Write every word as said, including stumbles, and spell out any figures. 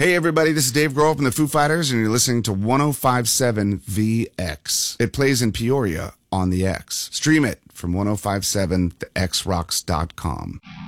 Hey, everybody, this is Dave Grohl from the Foo Fighters, and you're listening to one oh five point seven V X. It plays in Peoria on the X. Stream it from ten fifty-seven the x rocks dot com.